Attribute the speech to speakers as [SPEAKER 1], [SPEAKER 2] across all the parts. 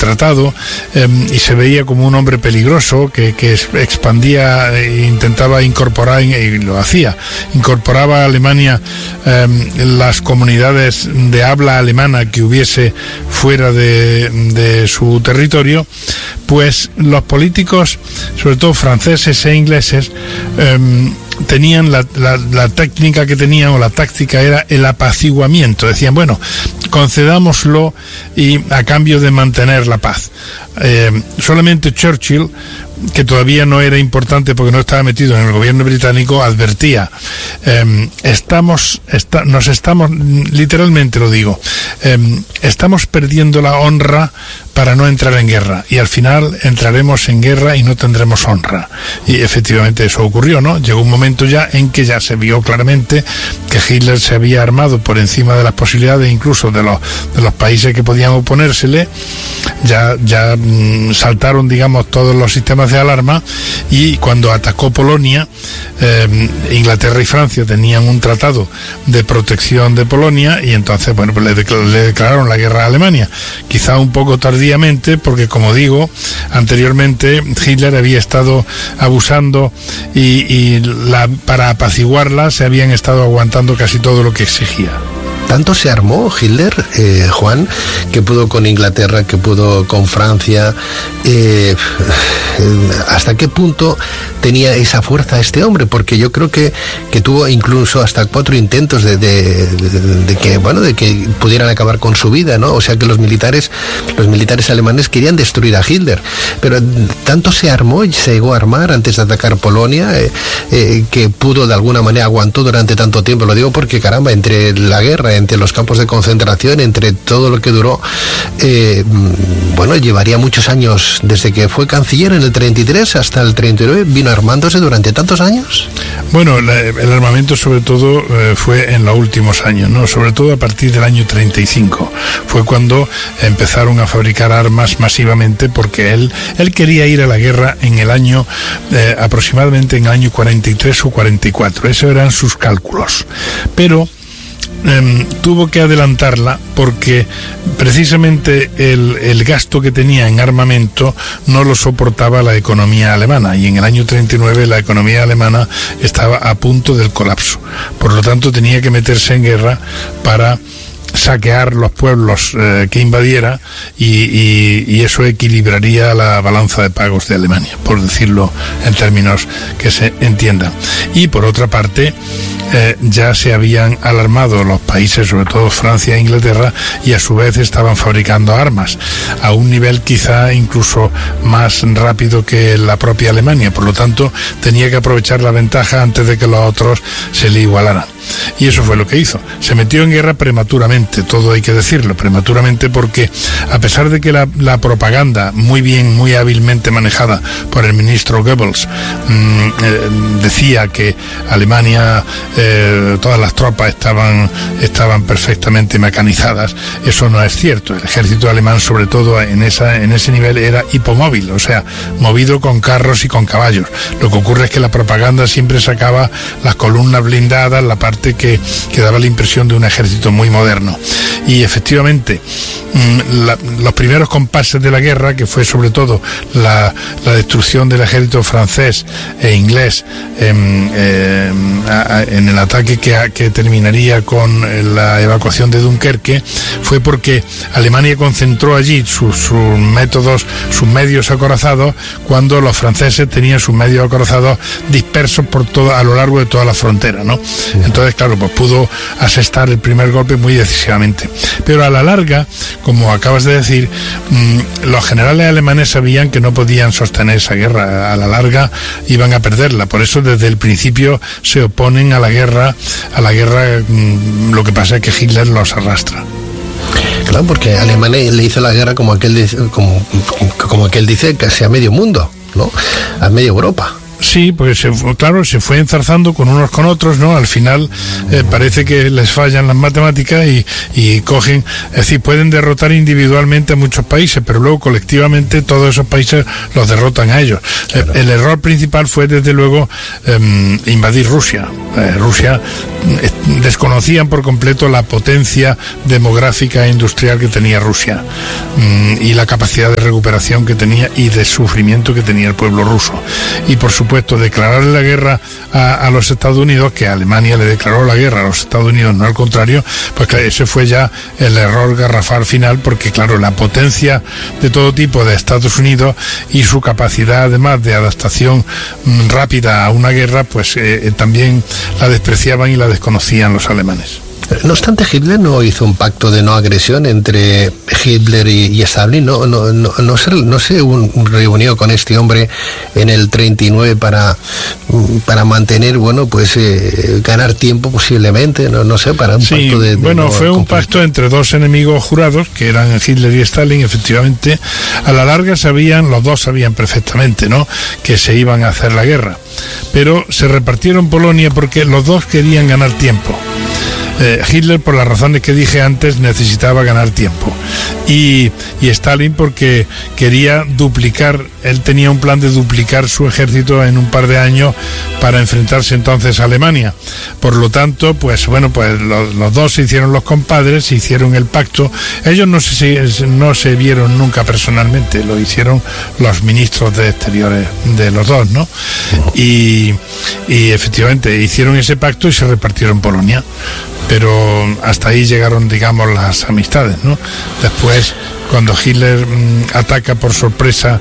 [SPEAKER 1] tratado, y se veía como un hombre peligroso que expandía e intentaba incorporar, y lo hacía, incorporaba a Alemania las comunidades de habla alemana que hubiese fuera de su territorio. Pues los políticos, sobre todo franceses e ingleses, tenían la técnica que tenían, o la táctica, era el apaciguamiento. Decían, bueno, concedámoslo y a cambio de mantener la paz. Solamente Churchill, que todavía no era importante porque no estaba metido en el gobierno británico, advertía, nos estamos, literalmente lo digo, estamos perdiendo la honra para no entrar en guerra, y al final entraremos en guerra y no tendremos honra. Y efectivamente eso ocurrió, ¿no? Llegó un momento ya en que ya se vio claramente que Hitler se había armado por encima de las posibilidades incluso de los países que podían oponérsele. Ya saltaron, digamos, todos los sistemas de alarma, y cuando atacó Polonia, Inglaterra y Francia tenían un tratado de protección de Polonia, y entonces, bueno, pues le declararon la guerra a Alemania, quizá un poco tardíamente, porque, como digo anteriormente, Hitler había estado abusando y para apaciguarla se habían estado aguantando casi todo lo que exigía.
[SPEAKER 2] Tanto se armó Hitler, Juan, que pudo con Inglaterra, que pudo con Francia. ¿Hasta qué punto tenía esa fuerza este hombre? Porque yo creo que tuvo incluso hasta 4 intentos de que pudieran acabar con su vida, ¿no? O sea que los militares alemanes querían destruir a Hitler, pero tanto se armó y se llegó a armar antes de atacar Polonia, que pudo, de alguna manera, aguantó durante tanto tiempo. Lo digo porque, caramba, entre la guerra, entre los campos de concentración, entre todo lo que duró, llevaría muchos años, desde que fue canciller en el 33 hasta el 39, vino armándose durante tantos años.
[SPEAKER 1] Bueno, el armamento sobre todo fue en los últimos años, ¿no? Sobre todo a partir del año 35 fue cuando empezaron a fabricar armas masivamente, porque él quería ir a la guerra en el año aproximadamente en el año 43 o 44, esos eran sus cálculos, pero tuvo que adelantarla porque precisamente el gasto que tenía en armamento no lo soportaba la economía alemana, y en el año 39 la economía alemana estaba a punto del colapso. Por lo tanto, tenía que meterse en guerra para saquear los pueblos que invadiera, y eso equilibraría la balanza de pagos de Alemania, por decirlo en términos que se entiendan. Y por otra parte, ya se habían alarmado los países, sobre todo Francia e Inglaterra, y a su vez estaban fabricando armas a un nivel quizá incluso más rápido que la propia Alemania. Por lo tanto, tenía que aprovechar la ventaja antes de que los otros se le igualaran. Y eso fue lo que hizo. Se metió en guerra prematuramente, todo hay que decirlo, prematuramente, porque a pesar de que la propaganda, muy hábilmente manejada por el ministro Goebbels, decía que Alemania, todas las tropas estaban perfectamente mecanizadas, eso no es cierto. El ejército alemán, sobre todo en ese nivel, era hipomóvil, o sea, movido con carros y con caballos. Lo que ocurre es que la propaganda siempre sacaba las columnas blindadas, la parte que daba la impresión de un ejército muy moderno. Y efectivamente, los primeros compases de la guerra, que fue sobre todo la destrucción del ejército francés e inglés en el ataque que terminaría con la evacuación de Dunkerque, fue porque Alemania concentró allí sus métodos, sus medios acorazados, cuando los franceses tenían sus medios acorazados dispersos a lo largo de toda la frontera, ¿no? Entonces, claro, pues pudo asestar el primer golpe muy decisivamente. Pero a la larga, como acabas de decir, los generales alemanes sabían que no podían sostener esa guerra. A la larga iban a perderla. Por eso desde el principio se oponen a la guerra. Lo que pasa es que Hitler los arrastra.
[SPEAKER 2] Claro, porque Alemania le hizo la guerra como aquel dice, casi a medio mundo, ¿no? A media Europa.
[SPEAKER 1] Sí, porque se fue enzarzando con unos con otros, ¿no? Al final parece que les fallan las matemáticas y cogen, es decir, pueden derrotar individualmente a muchos países, pero luego colectivamente todos esos países los derrotan a ellos. Claro. El error principal fue, desde luego, invadir Rusia. Rusia desconocían por completo la potencia demográfica e industrial que tenía Rusia y la capacidad de recuperación que tenía y de sufrimiento que tenía el pueblo ruso. Y por supuesto, declararle la guerra a los Estados Unidos, que Alemania le declaró la guerra a los Estados Unidos, no al contrario, pues que ese fue ya el error garrafal final, porque claro, la potencia de todo tipo de Estados Unidos y su capacidad además de adaptación rápida a una guerra, pues también la despreciaban y la desconocían los alemanes.
[SPEAKER 2] No obstante, Hitler no hizo un pacto de no agresión entre Hitler y Stalin, no se reunió con este hombre en el 39 para mantener, ganar tiempo posiblemente, no sé, para un pacto de
[SPEAKER 1] fue
[SPEAKER 2] conflicto.
[SPEAKER 1] Un pacto entre dos enemigos jurados, que eran Hitler y Stalin. Efectivamente, a la larga los dos sabían perfectamente, ¿no?, que se iban a hacer la guerra, pero se repartieron Polonia porque los dos querían ganar tiempo. Hitler, por las razones que dije antes, necesitaba ganar tiempo, y Stalin porque quería duplicar, él tenía un plan de duplicar su ejército en un par de años para enfrentarse entonces a Alemania. Por lo tanto, los dos se hicieron los compadres, se hicieron el pacto. Ellos no se vieron nunca personalmente, lo hicieron los ministros de Exteriores de los dos, ¿no? Y efectivamente hicieron ese pacto y se repartieron Polonia. Pero hasta ahí llegaron, digamos, las amistades, ¿no? Después, cuando Hitler ataca por sorpresa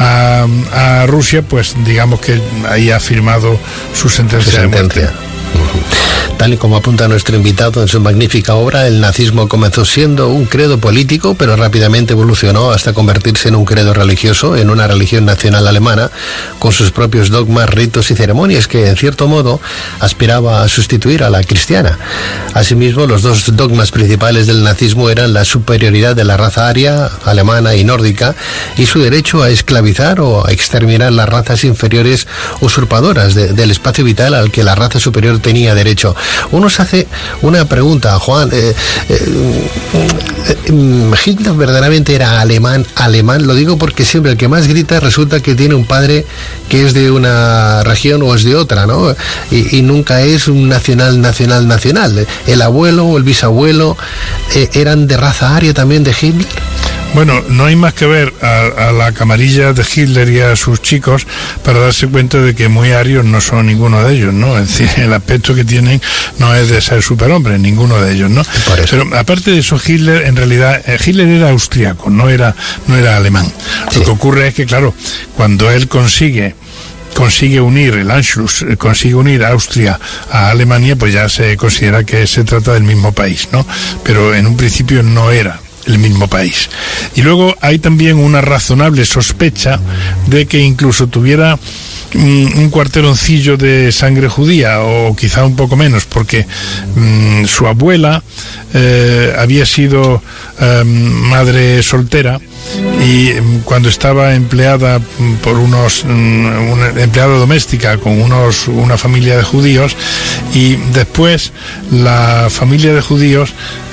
[SPEAKER 1] a Rusia, pues digamos que ahí ha firmado su sentencia de muerte.
[SPEAKER 2] Tal y como apunta nuestro invitado en su magnífica obra, el nazismo comenzó siendo un credo político, pero rápidamente evolucionó hasta convertirse en un credo religioso, en una religión nacional alemana, con sus propios dogmas, ritos y ceremonias que, en cierto modo, aspiraba a sustituir a la cristiana. Asimismo, los dos dogmas principales del nazismo eran la superioridad de la raza aria, alemana y nórdica, y su derecho a esclavizar o a exterminar las razas inferiores usurpadoras del espacio vital al que la raza superior tenía derecho. Uno se hace una pregunta, Juan, ¿Hitler verdaderamente era alemán? Lo digo porque siempre el que más grita resulta que tiene un padre que es de una región o es de otra, ¿no? Y nunca es un nacional. ¿El abuelo o el bisabuelo eran de raza aria también de Hitler?
[SPEAKER 1] Bueno, no hay más que ver a la camarilla de Hitler y a sus chicos para darse cuenta de que muy arios no son ninguno de ellos, ¿no? Es decir, el aspecto que tienen no es de ser superhombre, ninguno de ellos, ¿no? Pero aparte de eso, Hitler, en realidad, Hitler era austriaco, no era alemán. Sí. Lo que ocurre es que, claro, cuando él consigue unir el Anschluss, consigue unir a Austria a Alemania, pues ya se considera que se trata del mismo país, ¿no? Pero en un principio no era el mismo país. Y luego hay también una razonable sospecha de que incluso tuviera un cuarteroncillo de sangre judía, o quizá un poco menos, porque su abuela había sido madre soltera, y cuando estaba empleada por una empleada doméstica con una familia de judíos, y después la familia de judíos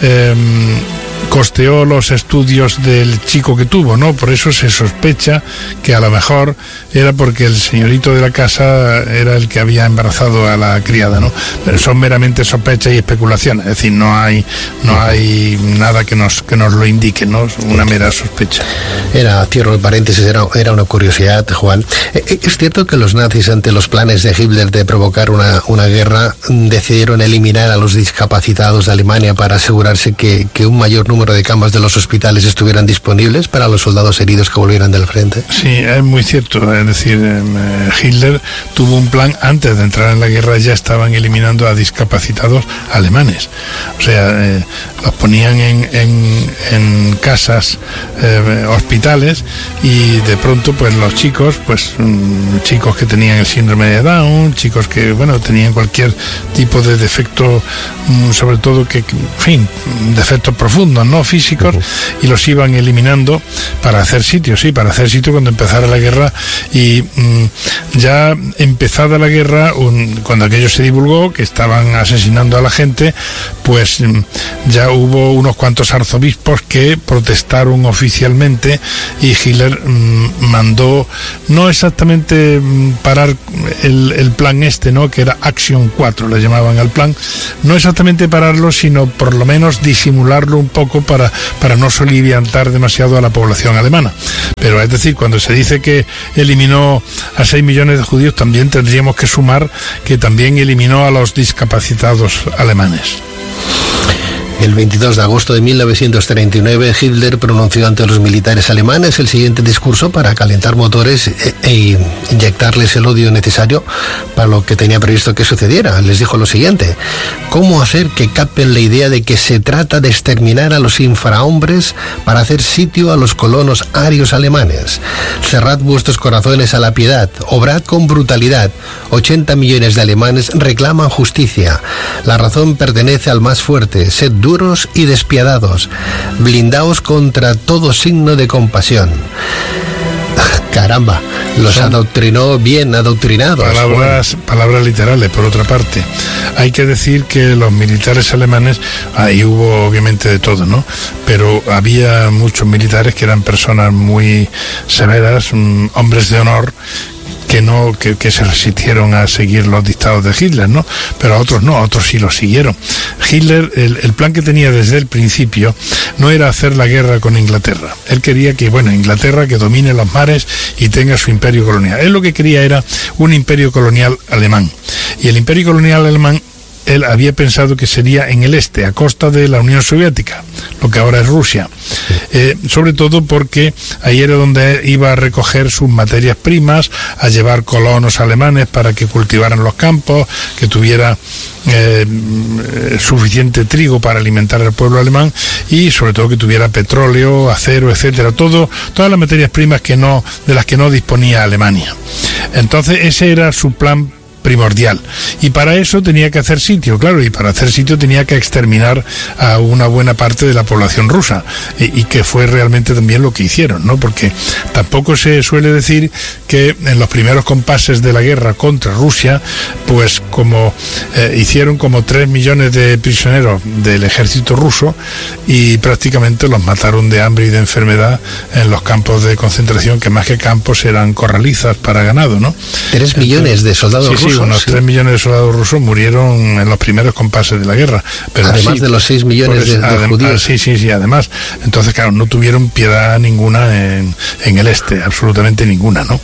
[SPEAKER 1] costeó los estudios del chico que tuvo, ¿no? Por eso se sospecha que a lo mejor era porque el señorito de la casa era el que había embarazado a la criada, ¿no? Pero son meramente sospechas y especulaciones, es decir, no hay nada que nos lo indique, ¿no? Una mera sospecha.
[SPEAKER 2] Cierro el paréntesis, era una curiosidad, Juan. ¿Es cierto que los nazis, ante los planes de Hitler de provocar una guerra, decidieron eliminar a los discapacitados de Alemania para asegurarse que un mayor número de camas de los hospitales estuvieran disponibles para los soldados heridos que volvieran del frente? Sí,
[SPEAKER 1] es muy cierto. Es decir, Hitler tuvo un plan antes de entrar en la guerra, ya estaban eliminando a discapacitados alemanes. O sea, los ponían en casas, hospitales, y de pronto pues los chicos, chicos que tenían el síndrome de Down, chicos que, tenían cualquier tipo de defecto, sobre todo defectos profundos, fondos no físicos y los iban eliminando para hacer sitio, cuando empezara la guerra. Y ya empezada la guerra, cuando aquello se divulgó, que estaban asesinando a la gente, pues ya hubo unos cuantos arzobispos que protestaron oficialmente, y Hitler mandó, no exactamente parar el plan ¿no? Que era Acción 4, le llamaban al plan, no exactamente pararlo, sino por lo menos disimularlo un poco para no soliviantar demasiado a la población alemana. Pero es decir, cuando se dice que eliminó a 6 millones de judíos, también tendríamos que sumar que también eliminó a los discapacitados alemanes.
[SPEAKER 2] El 22 de agosto de 1939, Hitler pronunció ante los militares alemanes el siguiente discurso para calentar motores e inyectarles el odio necesario para lo que tenía previsto que sucediera. Les dijo lo siguiente: ¿cómo hacer que capten la idea de que se trata de exterminar a los infrahombres para hacer sitio a los colonos arios alemanes? Cerrad vuestros corazones a la piedad, obrad con brutalidad. 80 millones de alemanes reclaman justicia. La razón pertenece al más fuerte. Sed duros y despiadados. Blindaos contra todo signo de compasión. Caramba, los adoctrinó bien adoctrinados.
[SPEAKER 1] Palabras literales, por otra parte. Hay que decir que los militares alemanes, ahí hubo obviamente de todo, ¿no? Pero había muchos militares que eran personas muy severas, hombres de honor, que se resistieron a seguir los dictados de Hitler, ¿no? Pero a otros no, a otros sí los siguieron. Hitler, el plan que tenía desde el principio no era hacer la guerra con Inglaterra. Él quería que, Inglaterra que domine los mares y tenga su imperio colonial. Él lo que quería era un imperio colonial alemán. Y el imperio colonial alemán, él había pensado que sería en el este, a costa de la Unión Soviética, lo que ahora es Rusia. Sobre todo porque ahí era donde iba a recoger sus materias primas, a llevar colonos alemanes para que cultivaran los campos, que tuviera suficiente trigo para alimentar al pueblo alemán, y sobre todo que tuviera petróleo, acero, etcétera, todas las materias primas de las que no disponía Alemania. Entonces ese era su plan primordial, y para eso tenía que hacer sitio, claro, y para hacer sitio tenía que exterminar a una buena parte de la población rusa, y que fue realmente también lo que hicieron, ¿no? Porque tampoco se suele decir que en los primeros compases de la guerra contra Rusia, pues hicieron como 3 millones de prisioneros del ejército ruso, y prácticamente los mataron de hambre y de enfermedad en los campos de concentración, que más que campos eran corralizas para ganado, ¿no?
[SPEAKER 2] 3 millones de soldados rusos.
[SPEAKER 1] Sí, unos 3 millones de soldados rusos murieron en los primeros compases de la guerra. Pero
[SPEAKER 2] además de los 6 millones de judíos.
[SPEAKER 1] Sí, además. Entonces, claro, no tuvieron piedad ninguna en el este, absolutamente ninguna, ¿no?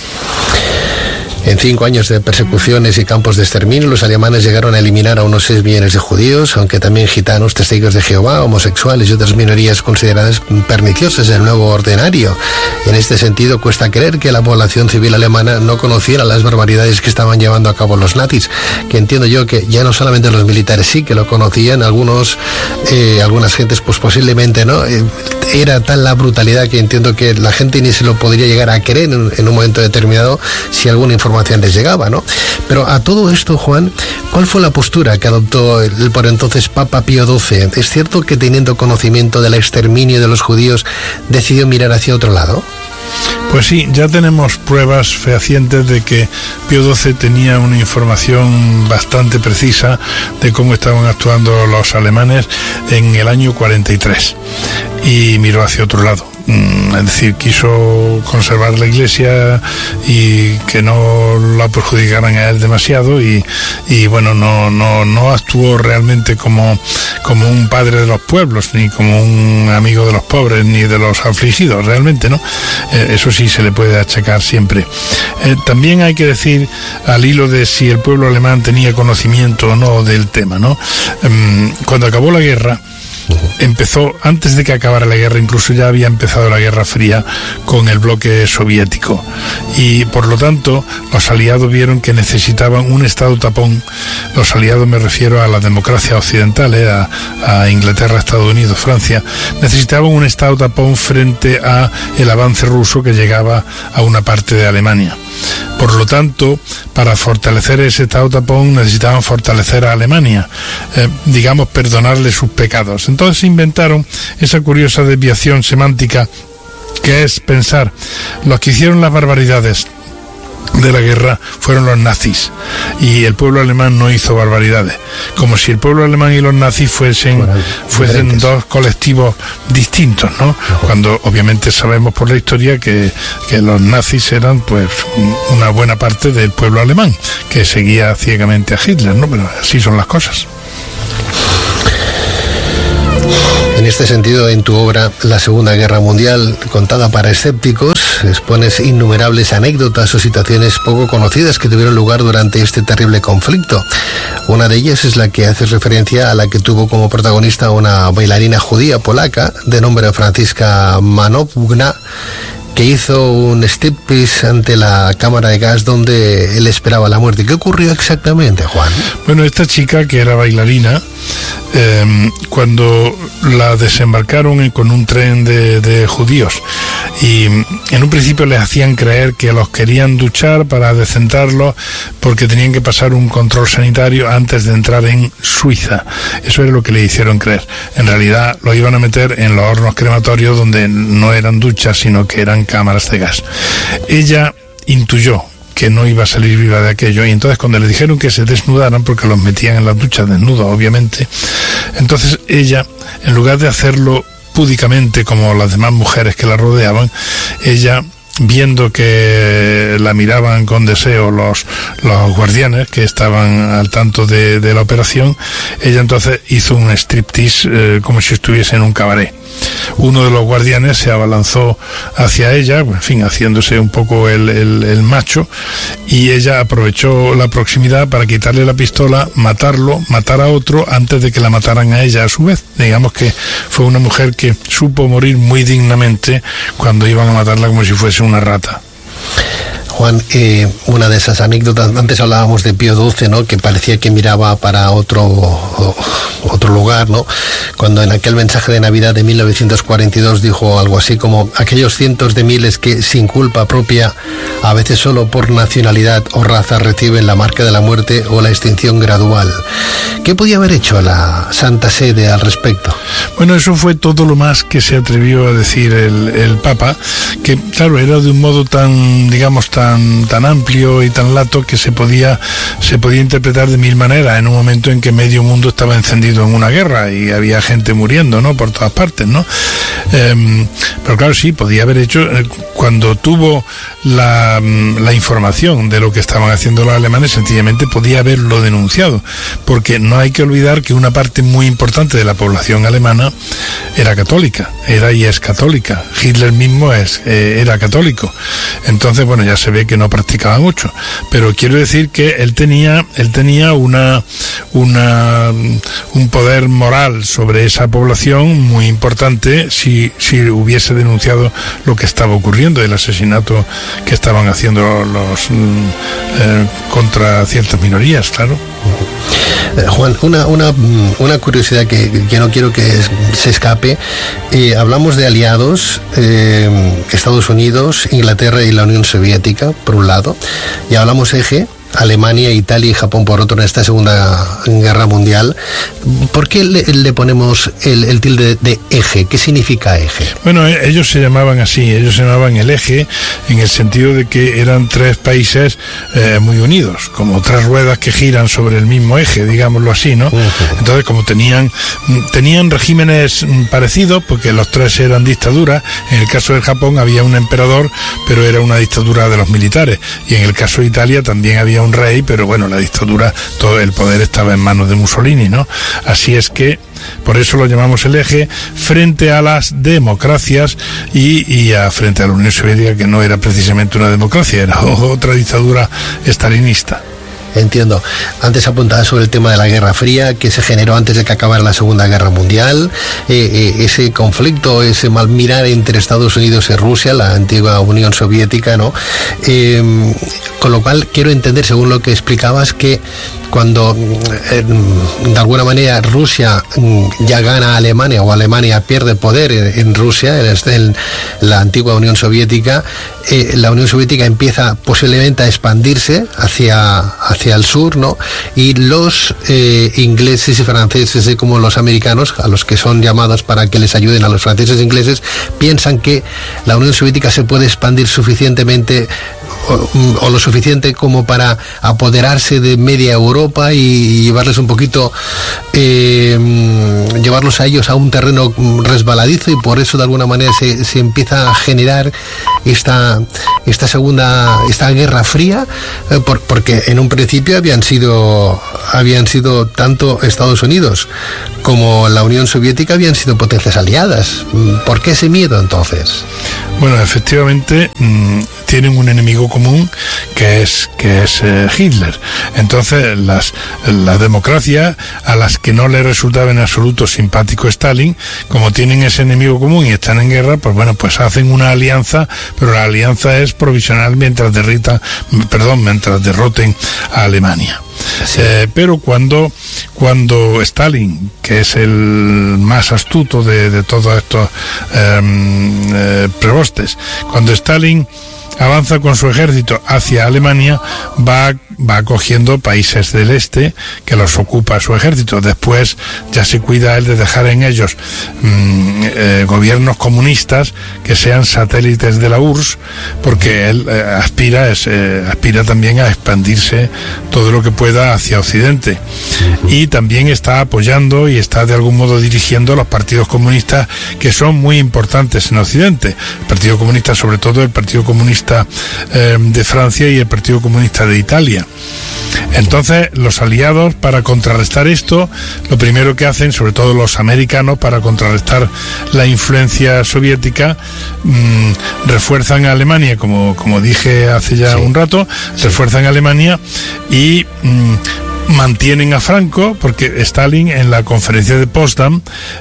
[SPEAKER 2] En 5 años de persecuciones y campos de exterminio, los alemanes llegaron a eliminar a unos 6 millones de judíos, aunque también gitanos, testigos de Jehová, homosexuales y otras minorías consideradas perniciosas en el nuevo ordenario. En este sentido, cuesta creer que la población civil alemana no conociera las barbaridades que estaban llevando a cabo los nazis, que entiendo yo que ya no solamente los militares sí que lo conocían, algunas gentes pues posiblemente no. Era tal la brutalidad que entiendo que la gente ni se lo podría llegar a creer en un momento determinado si alguna información les llegaba, ¿no? Pero a todo esto, Juan, ¿cuál fue la postura que adoptó el por entonces Papa Pío XII? ¿Es cierto que teniendo conocimiento del exterminio de los judíos decidió mirar hacia otro lado?
[SPEAKER 1] Pues sí, ya tenemos pruebas fehacientes de que Pío XII tenía una información bastante precisa de cómo estaban actuando los alemanes en el año 43, y miró hacia otro lado. Es decir, quiso conservar la Iglesia y que no la perjudicaran a él demasiado, y no actuó realmente como un padre de los pueblos, ni como un amigo de los pobres, ni de los afligidos, realmente, ¿no? Eso sí se le puede achacar siempre. También hay que decir, al hilo de si el pueblo alemán tenía conocimiento o no del tema, ¿no? Cuando acabó la guerra, antes de que acabara la guerra, incluso ya había empezado la Guerra Fría con el bloque soviético, y por lo tanto los aliados vieron que necesitaban un estado tapón. Los aliados, me refiero a la democracia occidental, a Inglaterra, Estados Unidos, Francia, necesitaban un estado tapón frente a el avance ruso que llegaba a una parte de Alemania. Por lo tanto, para fortalecer ese Estado tapón necesitaban fortalecer a Alemania, digamos, perdonarle sus pecados. Entonces inventaron esa curiosa desviación semántica que es pensar, los que hicieron las barbaridades de la guerra fueron los nazis y el pueblo alemán no hizo barbaridades, como si el pueblo alemán y los nazis fuesen dos colectivos distintos, ¿no? Cuando obviamente sabemos por la historia que los nazis eran pues una buena parte del pueblo alemán que seguía ciegamente a Hitler, ¿no? Pero así son las cosas.
[SPEAKER 2] En este sentido, en tu obra La Segunda Guerra Mundial, contada para escépticos, expones innumerables anécdotas o situaciones poco conocidas que tuvieron lugar durante este terrible conflicto. Una de ellas es la que haces referencia a la que tuvo como protagonista una bailarina judía polaca de nombre Franziska Manowna, que hizo un striptease ante la cámara de gas donde él esperaba la muerte. ¿Qué ocurrió exactamente, Juan?
[SPEAKER 1] Bueno, esta chica, que era bailarina, cuando la desembarcaron con un tren de judíos y en un principio les hacían creer que los querían duchar para decentrarlos porque tenían que pasar un control sanitario antes de entrar en Suiza. Eso era lo que le hicieron creer. En realidad lo iban a meter en los hornos crematorios donde no eran duchas sino que eran cámaras de gas. Ella intuyó que no iba a salir viva de aquello, y entonces cuando le dijeron que se desnudaran, porque los metían en las duchas desnudos obviamente, entonces ella, en lugar de hacerlo púdicamente como las demás mujeres que la rodeaban, ella, viendo que la miraban con deseo los guardianes que estaban al tanto de la operación, ella entonces hizo un striptease como si estuviese en un cabaret. Uno de los guardianes se abalanzó hacia ella, en fin, haciéndose un poco el macho, y ella aprovechó la proximidad para quitarle la pistola, matar a otro antes de que la mataran a ella a su vez. Digamos que fue una mujer que supo morir muy dignamente cuando iban a matarla como si fuese una rata.
[SPEAKER 2] Juan, una de esas anécdotas, antes hablábamos de Pío XII, ¿no?, que parecía que miraba para otro lugar, ¿no?, cuando en aquel mensaje de Navidad de 1942 dijo algo así como: aquellos cientos de miles que sin culpa propia, a veces solo por nacionalidad o raza, reciben la marca de la muerte o la extinción gradual. ¿Qué podía haber hecho la Santa Sede al respecto?
[SPEAKER 1] Bueno, eso fue todo lo más que se atrevió a decir el Papa, que claro, era de un modo tan, digamos, tan amplio y tan lato que se podía interpretar de mil maneras en un momento en que medio mundo estaba encendido en una guerra y había gente muriendo, ¿no?, por todas partes, ¿no? Pero claro, sí, podía haber hecho, cuando tuvo la información de lo que estaban haciendo los alemanes, sencillamente podía haberlo denunciado, porque no hay que olvidar que una parte muy importante de la población alemana era católica, era y es católica. Hitler mismo era católico. Entonces, bueno, ya se ve que no practicaba mucho, pero quiero decir que él tenía un poder moral sobre esa población muy importante si hubiese denunciado lo que estaba ocurriendo, el asesinato que estaban haciendo los contra ciertas minorías, claro.
[SPEAKER 2] Juan, una curiosidad que no quiero que se escape. Hablamos de aliados, Estados Unidos, Inglaterra y la Unión Soviética, por un lado, y hablamos eje, Alemania, Italia y Japón por otro en esta Segunda Guerra Mundial. ¿Por qué le ponemos el tilde de eje? ¿Qué significa eje?
[SPEAKER 1] Bueno, ellos se llamaban así, ellos se llamaban el eje en el sentido de que eran tres países muy unidos, como tres ruedas que giran sobre el mismo eje, digámoslo así, ¿no? Entonces, como tenían regímenes parecidos, porque los tres eran dictaduras. En el caso del Japón había un emperador, pero era una dictadura de los militares, y en el caso de Italia también había un rey, pero bueno, la dictadura, todo el poder estaba en manos de Mussolini, ¿no? Así es que por eso lo llamamos el eje, frente a las democracias y frente a la Unión Soviética, que no era precisamente una democracia, era otra dictadura estalinista.
[SPEAKER 2] Entiendo. Antes apuntaba sobre el tema de la Guerra Fría, que se generó antes de que acabara la Segunda Guerra Mundial, ese conflicto, ese mal mirar entre Estados Unidos y Rusia, la antigua Unión Soviética, ¿no? Con lo cual quiero entender, según lo que explicabas, que cuando de alguna manera Rusia ya gana a Alemania, o Alemania pierde poder en Rusia, en la antigua Unión Soviética, la Unión Soviética empieza posiblemente a expandirse hacia el sur, ¿no? Y los ingleses y franceses, como los americanos, a los que son llamados para que les ayuden a los franceses e ingleses, piensan que la Unión Soviética se puede expandir suficientemente o lo suficiente como para apoderarse de media Europa y llevarles un poquito, llevarlos a ellos a un terreno resbaladizo, y por eso de alguna manera se empieza a generar esta guerra fría, porque en un principio habían sido tanto Estados Unidos como la Unión Soviética habían sido potencias aliadas. ¿Por qué ese miedo entonces?
[SPEAKER 1] Bueno, efectivamente tienen un enemigo común que es Hitler. Entonces las democracias a las que no le resultaba en absoluto simpático Stalin, como tienen ese enemigo común y están en guerra, pues bueno, pues hacen una alianza, pero la alianza es provisional mientras derroten a Alemania. Sí. Pero cuando Stalin, que es el más astuto de todos estos prebostes, cuando Stalin avanza con su ejército hacia Alemania, va cogiendo países del este que los ocupa su ejército. Después ya se cuida él de dejar en ellos gobiernos comunistas que sean satélites de la URSS, porque él aspira también a expandirse todo lo que pueda hacia Occidente, y también está apoyando y está de algún modo dirigiendo a los partidos comunistas que son muy importantes en Occidente. El Partido Comunista, sobre todo el Partido Comunista de Francia y el Partido Comunista de Italia. Entonces, los aliados, para contrarrestar esto, lo primero que hacen, sobre todo los americanos, para contrarrestar la influencia soviética, refuerzan a Alemania, como dije hace ya un rato, refuerzan a Alemania y mantienen a Franco, porque Stalin en la conferencia de Potsdam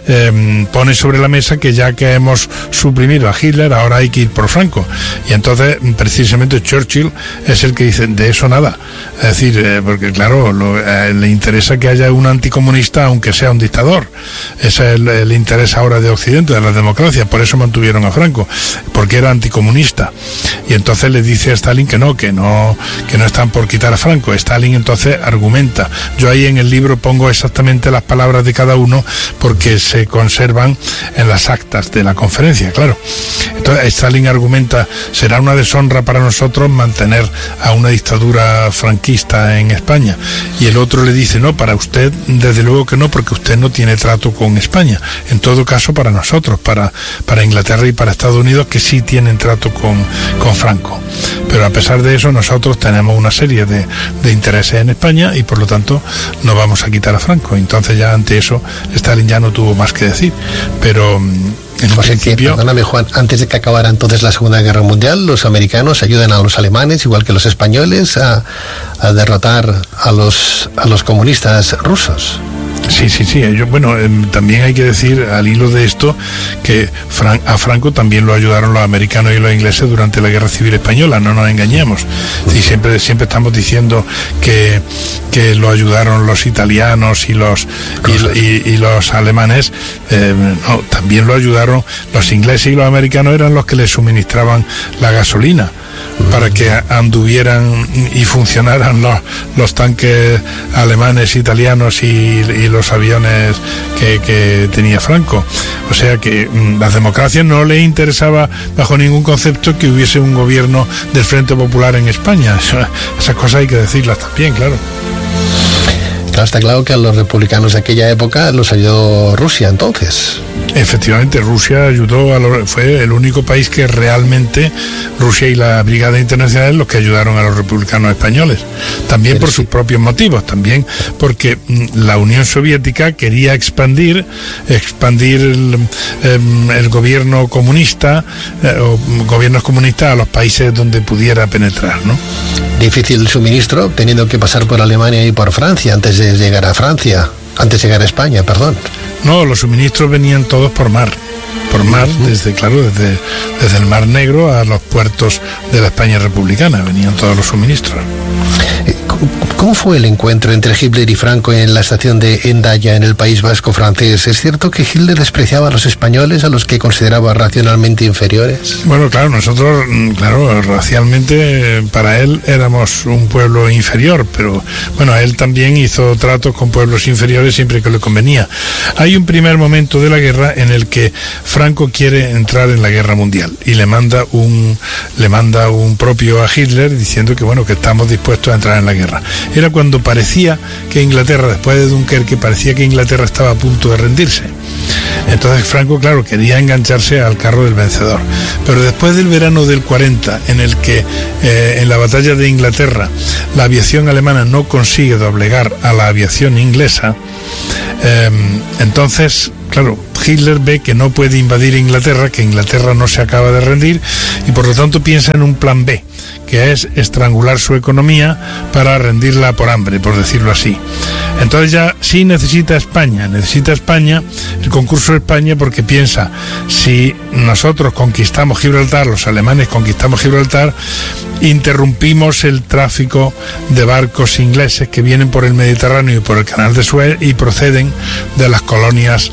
[SPEAKER 1] pone sobre la mesa que ya que hemos suprimido a Hitler, ahora hay que ir por Franco. Y entonces precisamente Churchill es el que dice, de eso nada. Es decir, porque claro, le interesa que haya un anticomunista aunque sea un dictador. Ese es el interés ahora de Occidente, de la democracia. Por eso mantuvieron a Franco, porque era anticomunista. Y entonces le dice a Stalin que no están por quitar a Franco. Stalin entonces argumenta. Yo ahí en el libro pongo exactamente las palabras de cada uno porque se conservan en las actas de la conferencia, claro. Entonces Stalin argumenta, será una deshonra para nosotros mantener a una dictadura franquista en España. Y el otro le dice, no, para usted desde luego que no, porque usted no tiene trato con España. En todo caso para nosotros, para Inglaterra y para Estados Unidos, que sí tienen trato con Franco. Pero a pesar de eso, nosotros tenemos una serie de intereses en España y por lo tanto no vamos a quitar a Franco. Entonces ya ante eso Stalin ya no tuvo más que decir. Pero en un principio...
[SPEAKER 2] Perdóname, Juan, antes de que acabara entonces la Segunda Guerra Mundial, los americanos ayudan a los alemanes, igual que los españoles, a derrotar a los comunistas rusos.
[SPEAKER 1] Sí. También hay que decir, al hilo de esto, que a Franco también lo ayudaron los americanos y los ingleses durante la Guerra Civil Española, no nos engañemos. Y siempre estamos diciendo que lo ayudaron los italianos y los alemanes. No, también lo ayudaron los ingleses, y los americanos eran los que les suministraban la gasolina para que anduvieran y funcionaran los tanques alemanes, italianos y los aviones que tenía Franco. O sea que las democracias no le interesaba bajo ningún concepto que hubiese un gobierno del Frente Popular en España. Esas cosas hay que decirlas también, claro.
[SPEAKER 2] Claro, está claro que a los republicanos de aquella época los ayudó Rusia entonces.
[SPEAKER 1] Efectivamente, Rusia ayudó, fue el único país que realmente, Rusia y la Brigada Internacional, los que ayudaron a los republicanos españoles. También por sus propios motivos, también porque la Unión Soviética quería expandir el gobierno comunista, o gobiernos comunistas a los países donde pudiera penetrar, ¿no?
[SPEAKER 2] Difícil el suministro, teniendo que pasar por Alemania y por Francia antes de llegar a a España, perdón.
[SPEAKER 1] No, los suministros venían todos por mar, desde el Mar Negro a los puertos de la España republicana, venían todos los suministros.
[SPEAKER 2] ¿Cómo fue el encuentro entre Hitler y Franco en la estación de Hendaya, en el País Vasco francés? ¿Es cierto que Hitler despreciaba a los españoles, a los que consideraba racionalmente inferiores?
[SPEAKER 1] Bueno, claro, nosotros, racialmente para él éramos un pueblo inferior, pero bueno, él también hizo tratos con pueblos inferiores siempre que le convenía. Hay un primer momento de la guerra en el que Franco quiere entrar en la guerra mundial y le manda un propio a Hitler diciendo que bueno, que estamos dispuestos a entrar en la guerra. Era cuando parecía que Inglaterra, después de Dunkerque, parecía que Inglaterra estaba a punto de rendirse. Entonces Franco, claro, quería engancharse al carro del vencedor. Pero después del verano del 40, en el que en la batalla de Inglaterra la aviación alemana no consigue doblegar a la aviación inglesa, entonces, claro, Hitler ve que no puede invadir Inglaterra, que Inglaterra no se acaba de rendir, y por lo tanto piensa en un plan B, que es estrangular su economía para rendirla por hambre, por decirlo así. Entonces ya sí necesita España el concurso de España, porque piensa, si nosotros conquistamos Gibraltar, los alemanes conquistamos Gibraltar, interrumpimos el tráfico de barcos ingleses que vienen por el Mediterráneo y por el Canal de Suez y proceden de las colonias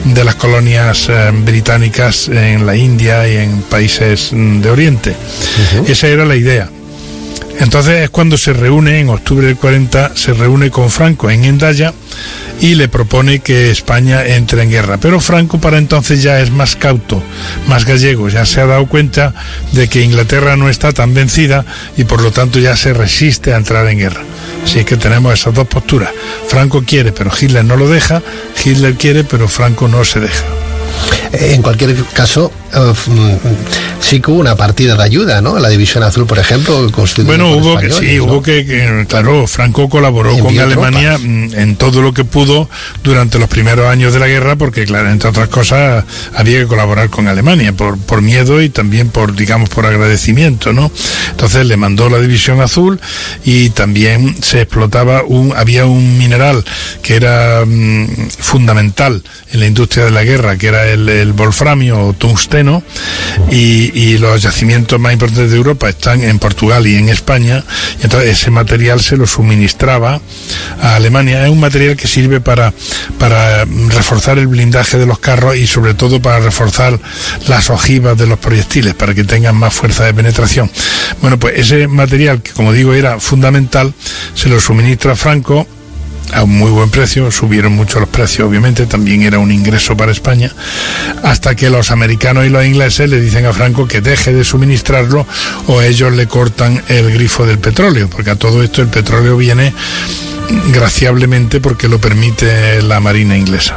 [SPEAKER 1] británicas en la India y en países de Oriente. Esa era la idea. Entonces es cuando se reúne, en octubre del 40, se reúne con Franco en Hendaya y le propone que España entre en guerra. Pero Franco para entonces ya es más cauto, más gallego, ya se ha dado cuenta de que Inglaterra no está tan vencida y por lo tanto ya se resiste a entrar en guerra. Así que tenemos esas dos posturas. Franco quiere, pero Hitler no lo deja. Hitler quiere, pero Franco no se deja.
[SPEAKER 2] En cualquier caso, sí que hubo una partida de ayuda, ¿no? La División Azul, por ejemplo.
[SPEAKER 1] Bueno, hubo que, claro, Franco colaboró con Alemania en todo lo que pudo durante los primeros años de la guerra, porque, claro, entre otras cosas, había que colaborar con Alemania por miedo y también por agradecimiento, ¿no? Entonces le mandó la División Azul y también se explotaba había un mineral que era fundamental en la industria de la guerra, que era el wolframio o tungsteno, y los yacimientos más importantes de Europa están en Portugal y en España, y entonces ese material se lo suministraba a Alemania. Es un material que sirve para reforzar el blindaje de los carros y sobre todo para reforzar las ojivas de los proyectiles, para que tengan más fuerza de penetración. Bueno, pues ese material, que como digo era fundamental, se lo suministra Franco a un muy buen precio. Subieron mucho los precios, obviamente, también era un ingreso para España, hasta que los americanos y los ingleses le dicen a Franco que deje de suministrarlo o ellos le cortan el grifo del petróleo, porque a todo esto el petróleo viene graciablemente porque lo permite la Marina inglesa.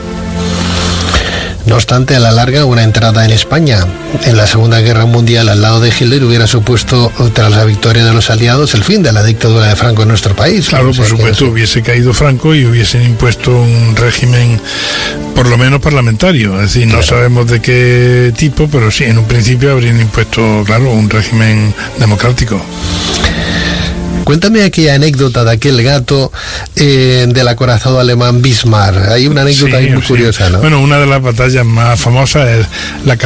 [SPEAKER 2] No obstante, a la larga, una entrada en España en la Segunda Guerra Mundial al lado de Hitler hubiera supuesto, tras la victoria de los aliados, el fin de la dictadura de Franco en nuestro país.
[SPEAKER 1] Claro, por supuesto, hubiese caído Franco y hubiesen impuesto un régimen, por lo menos parlamentario. Es decir, no sabemos de qué tipo, pero sí, en un principio habrían impuesto, claro, un régimen democrático.
[SPEAKER 2] Cuéntame aquella anécdota de aquel gato del acorazado alemán Bismarck. Hay una anécdota ahí muy curiosa, ¿no?
[SPEAKER 1] Bueno, una de las batallas más famosas es la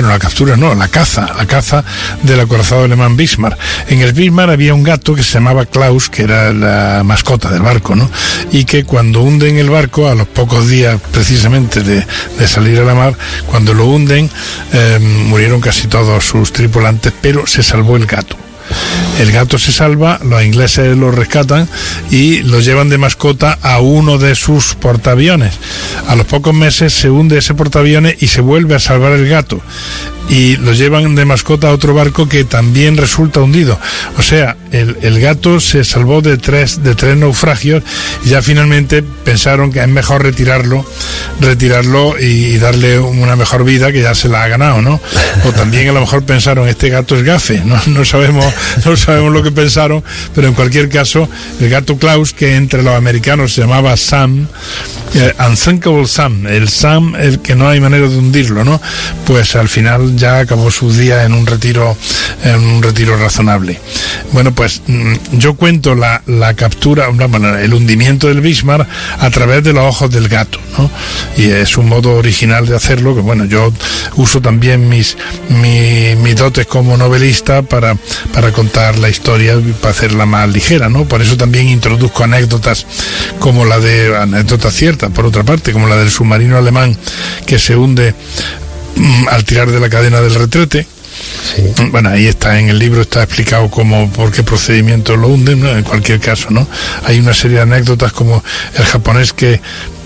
[SPEAKER 1] caza del acorazado alemán Bismarck. En el Bismarck había un gato que se llamaba Klaus, que era la mascota del barco, ¿no? Y que cuando hunden el barco, a los pocos días precisamente de salir a la mar, cuando lo hunden, murieron casi todos sus tripulantes, pero se salvó el gato. El gato se salva, los ingleses lo rescatan y lo llevan de mascota a uno de sus portaaviones. A los pocos meses se hunde ese portaaviones y se vuelve a salvar el gato. Y lo llevan de mascota a otro barco que también resulta hundido. O sea, el gato se salvó de tres naufragios y ya finalmente pensaron que es mejor retirarlo y darle una mejor vida, que ya se la ha ganado, ¿no? O también a lo mejor pensaron, este gato es gafe, no sabemos lo que pensaron, pero en cualquier caso, el gato Klaus, que entre los americanos se llamaba Sam, Unsinkable Sam, el que no hay manera de hundirlo, ¿no? Pues al final ya acabó sus días en un retiro razonable. Bueno, pues yo cuento la captura, bueno, el hundimiento del Bismarck a través de los ojos del gato, ¿no? Y es un modo original de hacerlo, que bueno, yo uso también mis dotes como novelista para contar la historia, para hacerla más ligera, ¿no? Por eso también introduzco anécdotas como anécdotas ciertas, por otra parte, como la del submarino alemán que se hunde al tirar de la cadena del retrete. Sí. Bueno, ahí está, en el libro está explicado por qué procedimiento lo hunden, ¿no? En cualquier caso, ¿no? Hay una serie de anécdotas como el japonés que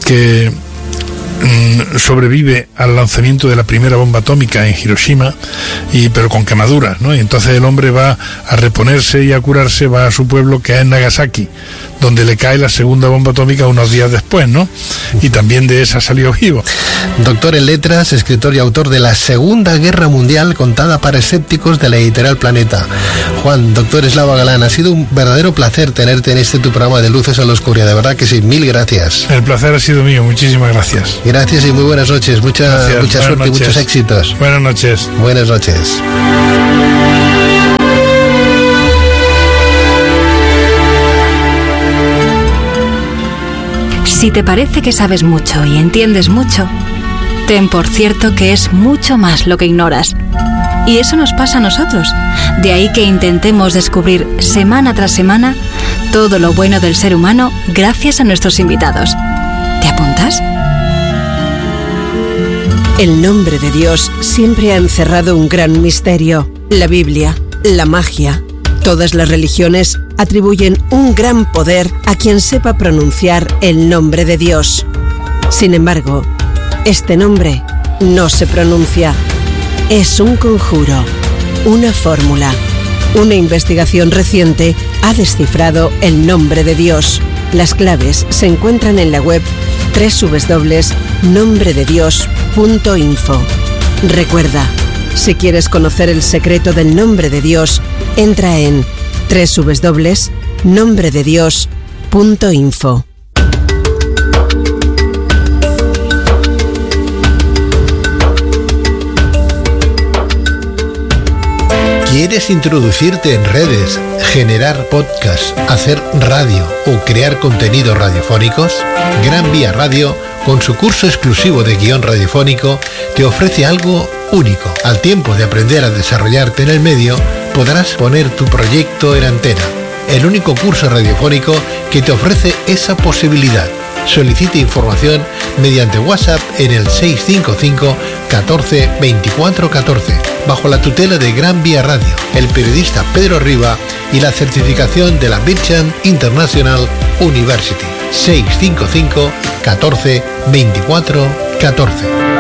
[SPEAKER 1] sobrevive al lanzamiento de la primera bomba atómica en Hiroshima, pero con quemaduras, ¿no? Y entonces el hombre va a reponerse y a curarse, va a su pueblo, que es Nagasaki, donde le cae la segunda bomba atómica unos días después, ¿no? Y también de esa salió vivo.
[SPEAKER 2] Doctor en letras, escritor y autor de La Segunda Guerra Mundial contada para escépticos, de la editorial Planeta. Juan, doctor Eslava Galán, ha sido un verdadero placer tenerte en tu programa de Luces a la Oscuridad, de verdad que sí, mil gracias.
[SPEAKER 1] El placer ha sido mío, muchísimas gracias.
[SPEAKER 2] Gracias y muy buenas noches, mucha suerte y muchos éxitos.
[SPEAKER 1] Buenas noches.
[SPEAKER 2] Buenas noches.
[SPEAKER 3] Si te parece que sabes mucho y entiendes mucho, ten por cierto que es mucho más lo que ignoras. Y eso nos pasa a nosotros. De ahí que intentemos descubrir semana tras semana todo lo bueno del ser humano gracias a nuestros invitados. ¿Te apuntas?
[SPEAKER 4] El nombre de Dios siempre ha encerrado un gran misterio. La Biblia, la magia. Todas las religiones atribuyen un gran poder a quien sepa pronunciar el nombre de Dios. Sin embargo, este nombre no se pronuncia. Es un conjuro, una fórmula. Una investigación reciente ha descifrado el nombre de Dios. Las claves se encuentran en la web www.nombrededios.info. Recuerda, si quieres conocer el secreto del nombre de Dios, entra en www.nombrededios.info.
[SPEAKER 2] ¿Quieres introducirte en redes, generar podcasts, hacer radio o crear contenidos radiofónicos? Gran Vía Radio, con su curso exclusivo de guión radiofónico, te ofrece algo único. Al tiempo de aprender a desarrollarte en el medio, podrás poner tu proyecto en antena. El único curso radiofónico que te ofrece esa posibilidad. Solicite información mediante WhatsApp en el 655 14 24 14, bajo la tutela de Gran Vía Radio, el periodista Pedro Riba y la certificación de la Bircham International University. 655 14 24 14.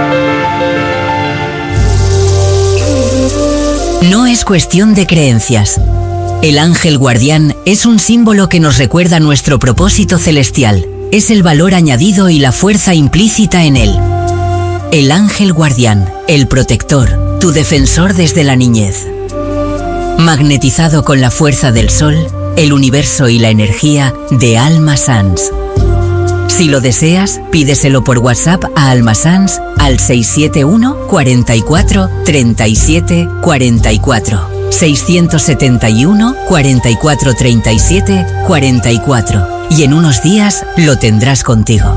[SPEAKER 5] No es cuestión de creencias. El ángel guardián es un símbolo que nos recuerda nuestro propósito celestial. Es el valor añadido y la fuerza implícita en él. El ángel guardián, el protector, tu defensor desde la niñez. Magnetizado con la fuerza del sol, el universo y la energía de Alma Sans. Si lo deseas, pídeselo por WhatsApp a Alma Sans al 671 44 37 44. 671 44 37 44. Y en unos días lo tendrás contigo.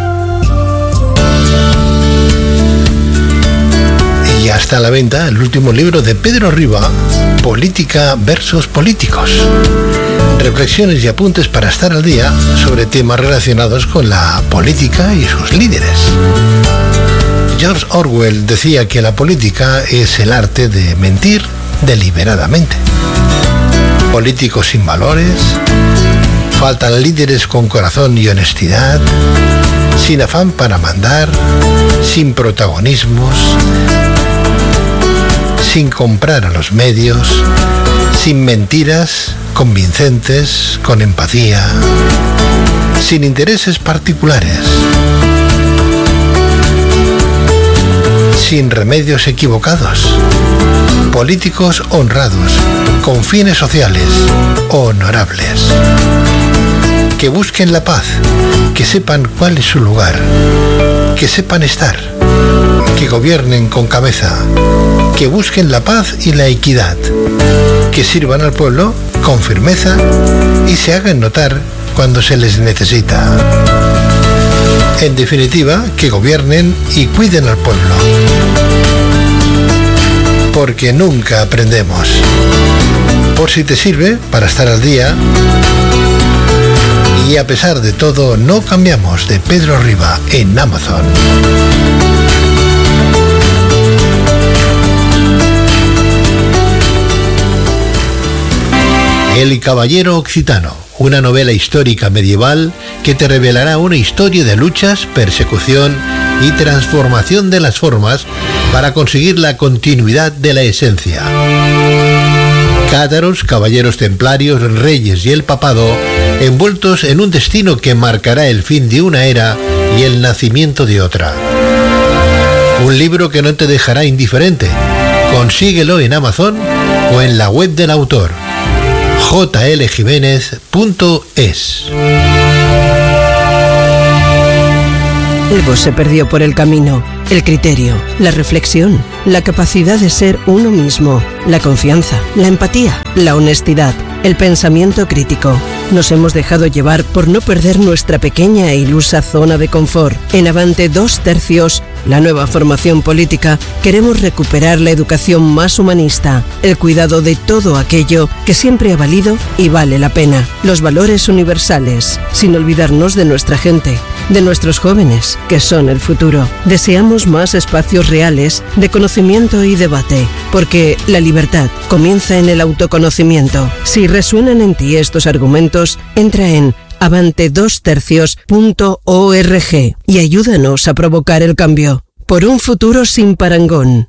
[SPEAKER 2] Y ya está a la venta el último libro de Pedro Riba, Política versus Políticos. Reflexiones y apuntes para estar al día sobre temas relacionados con la política y sus líderes. George Orwell decía que la política es el arte de mentir deliberadamente. Políticos sin valores, faltan líderes con corazón y honestidad, sin afán para mandar, sin protagonismos, sin comprar a los medios, sin mentiras convincentes, con empatía, sin intereses particulares, sin remedios equivocados. Políticos honrados, con fines sociales, honorables. Que busquen la paz, que sepan cuál es su lugar, que sepan estar, que gobiernen con cabeza, que busquen la paz y la equidad, que sirvan al pueblo con firmeza y se hagan notar cuando se les necesita. En definitiva, que gobiernen y cuiden al pueblo. Porque nunca aprendemos. Por si te sirve para estar al día. Y a pesar de todo, no cambiamos, de Pedro Riba en Amazon. El Caballero Occitano, una novela histórica medieval que te revelará una historia de luchas, persecución y transformación de las formas para conseguir la continuidad de la esencia. Cátaros, caballeros templarios, reyes y el papado, envueltos en un destino que marcará el fin de una era y el nacimiento de otra. Un libro que no te dejará indiferente. Consíguelo en Amazon o en la web del autor, jljiménez.es.
[SPEAKER 4] Algo se perdió por el camino: el criterio, la reflexión, la capacidad de ser uno mismo, la confianza, la empatía, la honestidad, el pensamiento crítico. Nos hemos dejado llevar por no perder nuestra pequeña e ilusa zona de confort. En Avante 2 Tercios, la nueva formación política, queremos recuperar la educación más humanista, el cuidado de todo aquello que siempre ha valido y vale la pena, los valores universales, sin olvidarnos de nuestra gente, de nuestros jóvenes, que son el futuro. Deseamos más espacios reales de conocimiento y debate, porque la libertad comienza en el autoconocimiento. Si resuenan en ti estos argumentos, entra en avante2tercios.org y ayúdanos a provocar el cambio. Por un futuro sin parangón.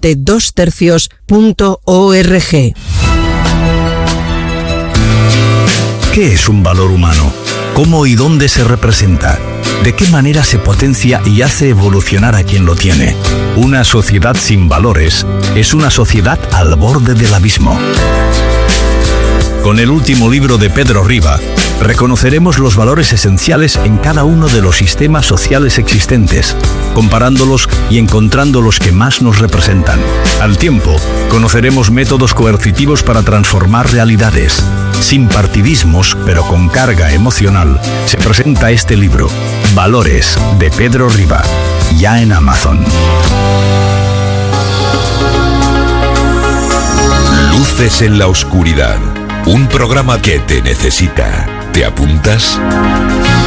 [SPEAKER 4] avante2tercios.org.
[SPEAKER 6] ¿Qué es un valor humano? ¿Cómo y dónde se representa? ¿De qué manera se potencia y hace evolucionar a quien lo tiene? Una sociedad sin valores es una sociedad al borde del abismo. Con el último libro de Pedro Riba, reconoceremos los valores esenciales en cada uno de los sistemas sociales existentes, comparándolos y encontrando los que más nos representan. Al tiempo, conoceremos métodos coercitivos para transformar realidades. Sin partidismos, pero con carga emocional, se presenta este libro, Valores, de Pedro Riba, ya en Amazon.
[SPEAKER 7] Luces en la oscuridad. Un programa que te necesita. ¿Te apuntas?